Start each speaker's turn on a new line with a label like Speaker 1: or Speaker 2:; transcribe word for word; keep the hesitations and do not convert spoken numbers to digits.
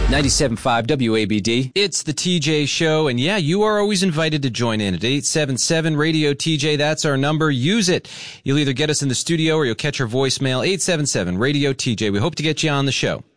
Speaker 1: ninety-seven point five W A B D. It's the T J Show, and yeah, you are always invited to join in at eight seven seven radio T J. That's our number. Use it. You'll either get us in the studio or you'll catch our voicemail, eight seven seven radio T J. We hope to get you on the show.